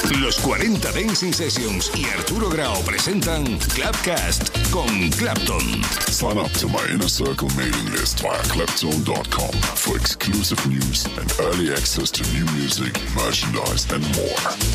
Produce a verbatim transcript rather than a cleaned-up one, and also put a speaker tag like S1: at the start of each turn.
S1: Los cuarenta Dancing Sessions y Arturo Grau presentan Clubcast con Clapton.
S2: Sign up to my Inner Circle mailing list via clapton dot com for exclusive news and early access to new music, merchandise and more.